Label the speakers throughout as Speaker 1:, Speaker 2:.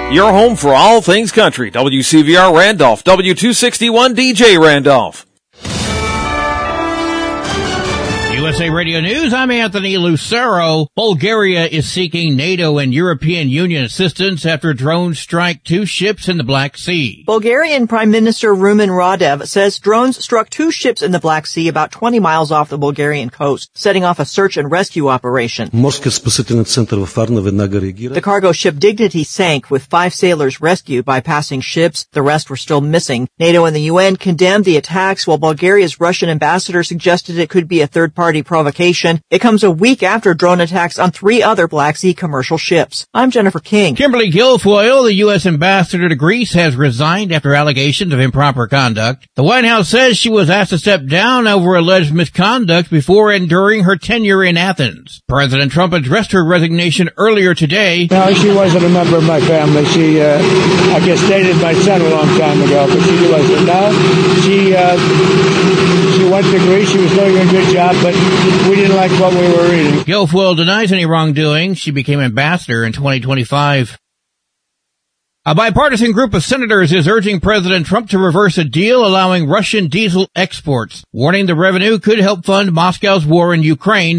Speaker 1: Your home for all things country. WCVR Randolph, W261 DJ Randolph.
Speaker 2: USA Radio News, I'm Anthony Lucero. Bulgaria is seeking NATO and European Union assistance after drones strike 2 ships in the Black Sea.
Speaker 3: Bulgarian Prime Minister Rumen Radev says drones struck 2 ships in the Black Sea about 20 miles off the Bulgarian coast, setting off a search and rescue operation. The cargo ship Dignity sank with 5 sailors rescued by passing ships. The rest were still missing. NATO and the UN condemned the attacks, while Bulgaria's Russian ambassador suggested it could be a third-party provocation. It comes a week after drone attacks on 3 other Black Sea commercial ships. I'm Jennifer King.
Speaker 2: Kimberly Guilfoyle, the U.S. ambassador to Greece, has resigned after allegations of improper conduct. The White House says she was asked to step down over alleged misconduct before and during her tenure in Athens. President Trump addressed her resignation earlier today.
Speaker 4: No, she wasn't a member of my family. She, I guess, dated my son a long time ago, but she wasn't. No, she went to Greece. She was doing a good job, but we didn't like what we were reading.
Speaker 2: Guilfoyle denies any wrongdoing. She became ambassador in 2025. A bipartisan group of senators is urging President Trump to reverse a deal allowing Russian diesel exports, warning the revenue could help fund Moscow's war in Ukraine.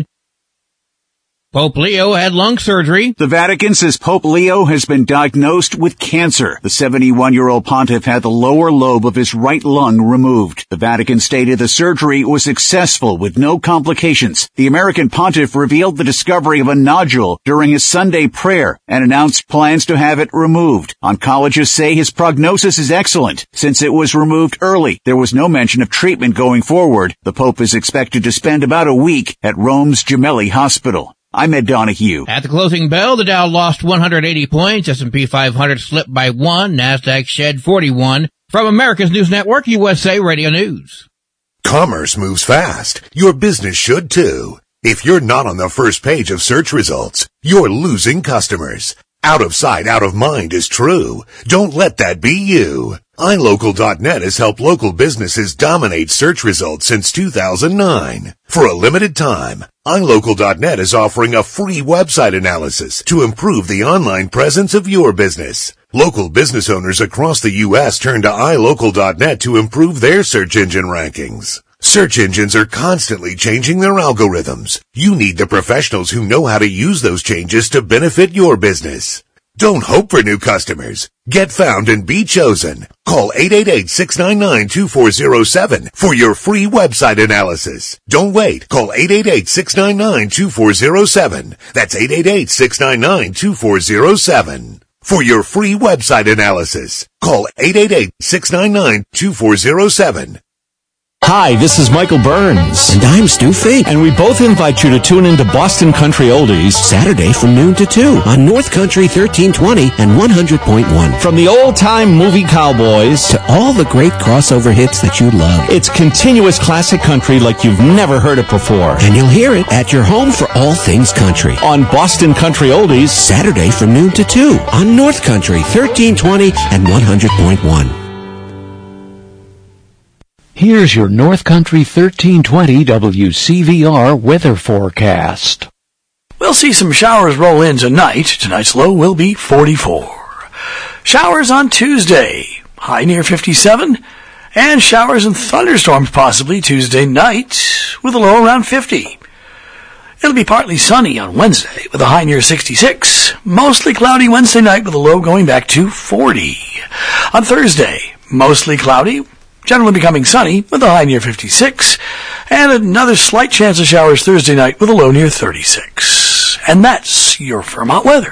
Speaker 2: Pope Leo had lung surgery.
Speaker 5: The Vatican says Pope Leo has been diagnosed with cancer. The 71-year-old pontiff had the lower lobe of his right lung removed. The Vatican stated the surgery was successful with no complications. The American pontiff revealed the discovery of a nodule during his Sunday prayer and announced plans to have it removed. Oncologists say his prognosis is excellent. Since it was removed early, there was no mention of treatment going forward. The Pope is expected to spend about a week at Rome's Gemelli Hospital. I'm Ed Donahue.
Speaker 2: At the closing bell, the Dow lost 180 points, S&P 500 slipped by 1, NASDAQ shed 41. From America's News Network, USA Radio News.
Speaker 6: Commerce moves fast. Your business should too. If you're not on the first page of search results, you're losing customers. Out of sight, out of mind is true. Don't let that be you. iLocal.net has helped local businesses dominate search results since 2009. For a limited time, iLocal.net is offering a free website analysis to improve the online presence of your business. Local business owners across the U.S. turn to iLocal.net to improve their search engine rankings. Search engines are constantly changing their algorithms. You need the professionals who know how to use those changes to benefit your business. Don't hope for new customers. Get found and be chosen. Call 888-699-2407 for your free website analysis. Don't wait. Call 888-699-2407. That's 888-699-2407. For your free website analysis, call 888-699-2407.
Speaker 7: Hi, this is Michael Burns.
Speaker 8: And I'm Stu Fink.
Speaker 7: And we both invite you to tune into Boston Country Oldies
Speaker 8: Saturday from noon to 2 on North Country 1320 and 100.1.
Speaker 7: From the old-time movie cowboys
Speaker 8: to all the great crossover hits that you love.
Speaker 7: It's continuous classic country like you've never heard it before.
Speaker 8: And you'll hear it at your home for all things country.
Speaker 7: On Boston Country Oldies
Speaker 8: Saturday from noon to 2 on North Country 1320 and 100.1.
Speaker 9: Here's your North Country 1320 WCVR weather forecast.
Speaker 10: We'll see some showers roll in tonight. Tonight's low will be 44. Showers on Tuesday, high near 57. And showers and thunderstorms possibly Tuesday night with a low around 50. It'll be partly sunny on Wednesday with a high near 66. Mostly cloudy Wednesday night with a low going back to 40. On Thursday, mostly cloudy, generally becoming sunny with a high near 56, and another slight chance of showers Thursday night with a low near 36. And that's your Vermont weather.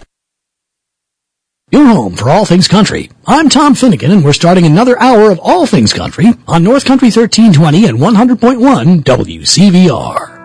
Speaker 11: Your home for all things country. I'm Tom Finnegan, and we're starting another hour of all things country on North Country 1320 and 100.1 WCVR.